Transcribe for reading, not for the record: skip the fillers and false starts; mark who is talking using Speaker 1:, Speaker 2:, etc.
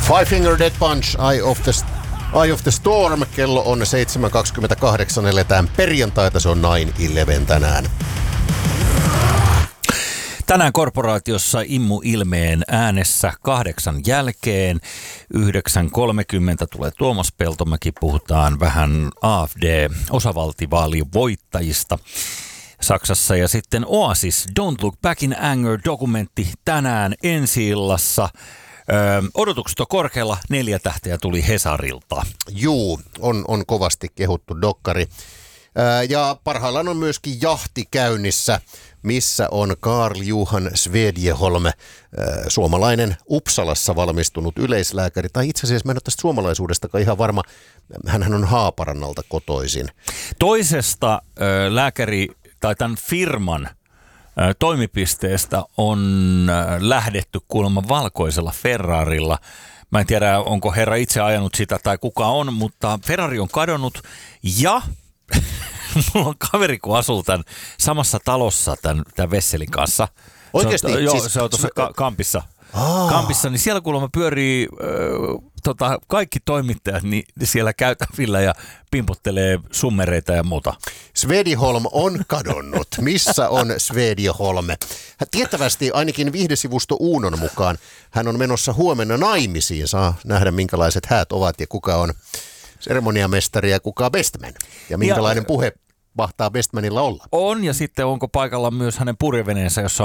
Speaker 1: Five Finger Death Punch, Eye of the Storm. Kello on 7.28, eletään perjantaita, se on 9/11 tänään.
Speaker 2: Tänään korporaatiossa Immu Ilmeen äänessä 8 jälkeen. 9.30 tulee Tuomas Peltomäki, puhutaan vähän AfD-osavaltivaalien voittajista Saksassa. Ja sitten Oasis, Don't Look Back in Anger-dokumentti tänään ensi-illassa. Odotukset on korkealla, 4 tähteä tuli Hesarilta.
Speaker 1: Juu, on kovasti kehuttu dokkari. Ja parhaillaan on myöskin jahti käynnissä, missä on Carl Johan Svedjeholm, suomalainen Uppsalassa valmistunut yleislääkäri. Tai itse asiassa mä en ole tästä suomalaisuudestakaan ihan varma, hänhän on Haaparannalta kotoisin.
Speaker 2: Toisesta lääkäri tai tämän firman toimipisteestä on lähdetty kuulemma valkoisella Ferrarilla. Mä en tiedä, onko herra itse ajanut sitä tai kuka on, mutta Ferrari on kadonnut ja mulla on kaveri, kun asuu tämän samassa talossa tämän Vesselin kanssa.
Speaker 1: Oikeasti?
Speaker 2: Se on tuossa Kampissa. Kampissa, niin siellä kuulemma pyörii kaikki toimittajat niin siellä käytävillä ja pimpottelee summereita ja muuta.
Speaker 1: Svedjeholm on kadonnut. Missä on Svedjeholm? Tiettävästi ainakin viihdesivusto Uunon mukaan hän on menossa huomenna naimisiin. Saa nähdä, minkälaiset häät ovat ja kuka on seremoniamestari ja kuka bestman. Ja minkälainen puhe mahtaa bestmanilla olla.
Speaker 2: On, ja sitten onko paikalla myös hänen purjeveneensä, jossa